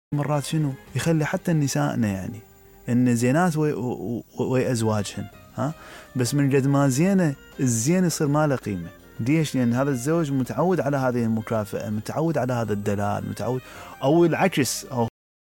مرات شنو يخلي حتى نسائنا يعني ان زينات ويا ازواجهن، بس من قد ما زينه الزين يصير ما له قيمه. ليش؟ لان هذا الزوج متعود على هذه المكافاه، متعود على هذا الدلال، متعود، او العكس، او